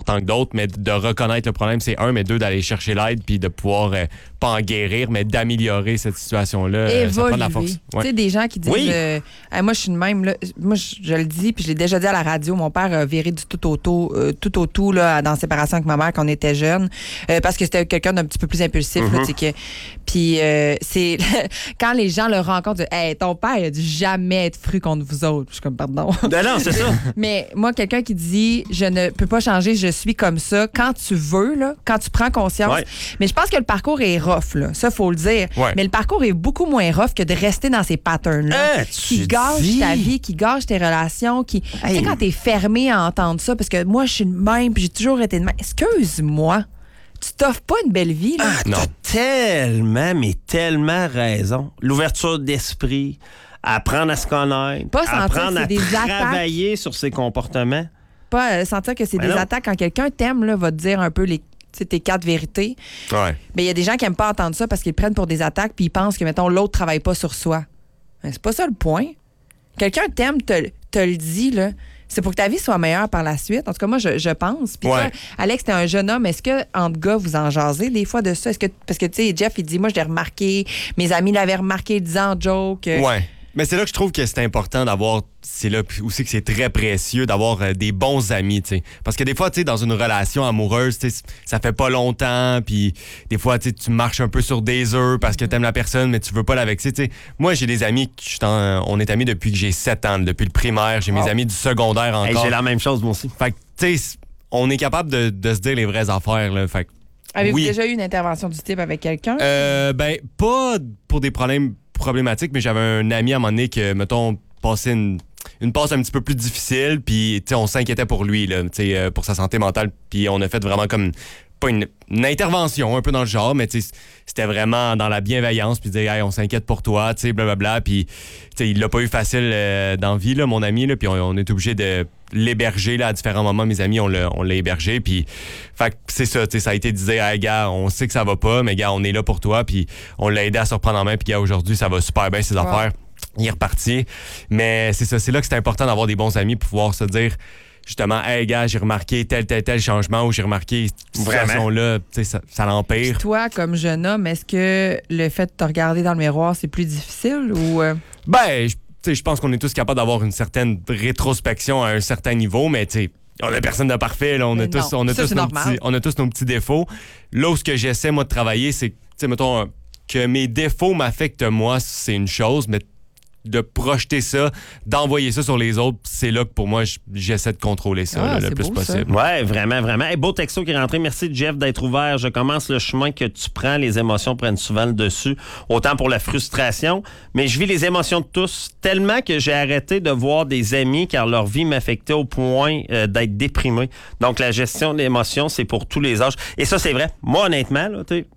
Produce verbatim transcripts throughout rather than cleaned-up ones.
important que d'autres, mais de reconnaître le problème, c'est un, mais deux, d'aller chercher l'aide puis de pouvoir, euh, pas en guérir, mais d'améliorer cette situation-là. Euh, ça prend de la force. Ouais. Tu sais, des gens qui disent, oui. euh, hey, moi, je suis de même, là. Moi, je, je le dis, puis je l'ai déjà dit à la radio, mon père a viré du tout au tout, euh, tout au tout, là, dans la séparation avec ma mère quand on était jeune, euh, parce que c'était quelqu'un d'un petit peu plus impulsif, mm-hmm. là, tu sais, que... Puis, euh, c'est... quand les gens le rencontrent, « Hey, ton père, il a dû jamais être fru contre vous autres. » Je suis comme, pardon. Ben non, c'est ça. Mais moi, quelqu'un qui dit, je ne peux pas changer, je suis comme ça, quand tu veux, là, quand tu prends conscience. Ouais. Mais je pense que le parcours est rough, là. Ça, il faut le dire. Ouais. Mais le parcours est beaucoup moins rough que de rester dans ces patterns-là. Hein, qui gâchent dis? ta vie, qui gâchent tes relations, qui. Hey. Tu sais, quand t'es fermé à entendre ça, parce que moi, je suis de même, puis j'ai toujours été de même. Excuse-moi. Tu t'offres pas une belle vie, là? Ah, non. T'as tellement, mais tellement raison. L'ouverture d'esprit, apprendre à se connaître, pas apprendre à des travailler attaques. sur ses comportements. Pas euh, sentir que c'est ben des non. attaques. Quand quelqu'un t'aime, là, va te dire un peu les, tes quatre vérités. Ouais. Mais il y a des gens qui n'aiment pas entendre ça parce qu'ils prennent pour des attaques puis ils pensent que, mettons, l'autre ne travaille pas sur soi. Mais c'est pas ça le point. Quelqu'un t'aime, te, te le dit, là. C'est pour que ta vie soit meilleure par la suite. En tout cas, moi, je, je pense. Puis ouais. toi, Alex, t'es un jeune homme. Est-ce que, entre gars, vous en jasez des fois de ça? Est-ce que, parce que, tu sais, Jeff, il dit, moi, je l'ai remarqué. Mes amis l'avaient remarqué disant joke. Ouais. Mais c'est là que je trouve que c'est important d'avoir, c'est là aussi que c'est très précieux d'avoir euh, des bons amis, tu sais. Parce que des fois, tu sais, dans une relation amoureuse, tu sais, ça fait pas longtemps, puis des fois, tu sais, tu marches un peu sur des œufs parce que t'aimes la personne, mais tu veux pas la vexer, tu sais. Moi, j'ai des amis, on est amis depuis que j'ai sept ans, depuis le primaire. J'ai oh. mes amis du secondaire encore. Hey, j'ai la même chose, moi aussi. Fait que, tu sais, on est capable de, de se dire les vraies affaires, là. Fait que, avez-vous oui. déjà eu une intervention du type avec quelqu'un? Euh, ben, pas pour des problèmes problématique, mais j'avais un ami à un moment donné que, mettons, passait une, une passe un petit peu plus difficile, puis on s'inquiétait pour lui, là, euh, pour sa santé mentale, puis on a fait vraiment comme, pas une, une intervention un peu dans le genre, mais c'était vraiment dans la bienveillance, puis dire, hey, on s'inquiète pour toi, tu sais, blablabla, puis il l'a pas eu facile euh, dans la vie, là, mon ami, là, puis on, on est obligé de l'héberger là, à différents moments. Mes amis, on l'a, on l'a hébergé. Puis, fait que c'est ça, ça a été de dire, hey, gars, on sait que ça va pas, mais gars, on est là pour toi. Puis, on l'a aidé à se reprendre en main. Puis, gars, aujourd'hui, ça va super bien, ses wow. affaires. Il est reparti. Mais c'est ça, c'est là que c'est important d'avoir des bons amis pour pouvoir se dire, justement, hey, gars, j'ai remarqué tel, tel, tel changement ou j'ai remarqué cette situation-là, tu sais, ça, ça l'empire. Puis toi, comme jeune homme, est-ce que le fait de te regarder dans le miroir, c'est plus difficile ou. Euh... Ben, je je pense qu'on est tous capables d'avoir une certaine rétrospection à un certain niveau, mais tu sais, on a personne de parfait, là. On, a tous, on, a ça, tous nos petits, on a tous nos petits défauts. Là où ce que j'essaie, moi, de travailler, c'est, tu sais, mettons, que mes défauts m'affectent, moi, c'est une chose, mais de projeter ça, d'envoyer ça sur les autres, c'est là que pour moi, j'essaie de contrôler ça ah, là, le plus beau, possible. Oui, vraiment, vraiment. Hey, beau texto qui est rentré. Merci, Jeff, d'être ouvert. Je commence le chemin que tu prends. Les émotions prennent souvent le dessus, autant pour la frustration, mais je vis les émotions de tous tellement que j'ai arrêté de voir des amis car leur vie m'affectait au point euh, d'être déprimé. Donc, la gestion de l'émotion, c'est pour tous les âges. Et ça, c'est vrai. Moi, honnêtement, là, tu sais,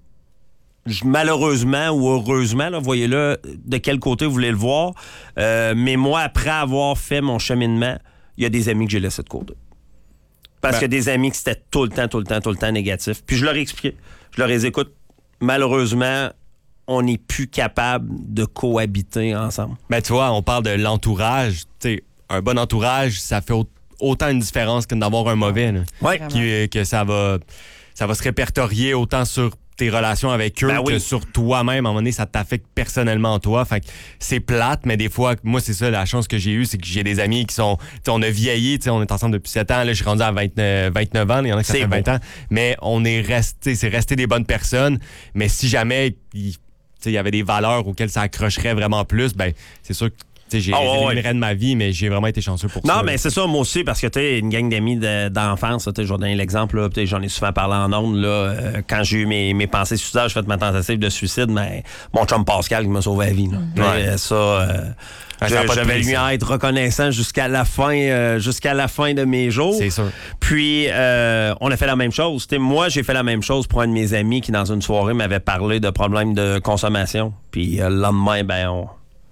malheureusement ou heureusement, là, voyez-le de quel côté vous voulez le voir, euh, mais moi, après avoir fait mon cheminement, il y a des amis que j'ai laissés de côté. Parce ben. qu'il y a des amis qui étaient tout le temps, tout le temps, tout le temps négatifs. Puis je leur ai expliqué. Je leur ai dit, écoute, malheureusement, on n'est plus capable de cohabiter ensemble. Ben, tu vois, on parle de l'entourage. Tu sais, un bon entourage, ça fait autant une différence que d'avoir un mauvais. Oui. Qui, que ça va, ça va se répertorier autant sur tes relations avec eux ben oui. que sur toi-même. À un moment donné, ça t'affecte personnellement toi. Fait que c'est plate, mais des fois, moi, c'est ça, la chance que j'ai eue, c'est que j'ai des amis qui sont... On a vieilli, on est ensemble depuis sept ans. Là, je suis rendu à vingt-neuf, vingt-neuf ans. Il y en a qui ça fait vingt ans. Mais on est resté, c'est resté des bonnes personnes. Mais si jamais il y avait des valeurs auxquelles ça accrocherait vraiment plus, ben c'est sûr que T'sais, j'ai oh, ouais. de ma vie, mais j'ai vraiment été chanceux pour non, ça. Non, mais c'est ça, moi aussi, parce que tu sais, une gang d'amis de, d'enfance, je vais donner l'exemple, là, j'en ai souvent parlé en ondes, là, euh, quand j'ai eu mes, mes pensées suicidaires, j'ai fait ma tentative de suicide, mais mon chum Pascal qui m'a sauvé la vie. Là. Ouais. Mais, ça, euh, ah, je, je vais lui être reconnaissant jusqu'à la fin, euh, jusqu'à la fin de mes jours. C'est sûr. Puis, euh, on a fait la même chose. T'sais, moi, j'ai fait la même chose pour un de mes amis qui, dans une soirée, m'avait parlé de problèmes de consommation. Puis, euh, le lendemain, ben, on...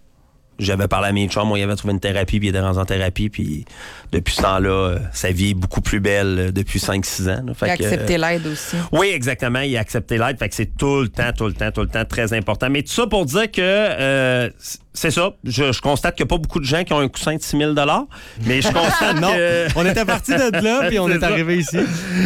J'avais parlé à mes chums, moi, il avait trouvé une thérapie, puis il était rendu en thérapie, puis depuis ce temps-là, sa vie est beaucoup plus belle depuis cinq six ans. Là. Fait il a que, accepté euh, l'aide aussi. Oui, exactement, il a accepté l'aide, fait que c'est tout le temps, tout le temps, tout le temps très important. Mais tout ça pour dire que euh, c'est ça, je, je constate qu'il n'y a pas beaucoup de gens qui ont un coussin de six mille dollars, mais je constate non, que... on était parti de là, puis on est, est arrivé ici.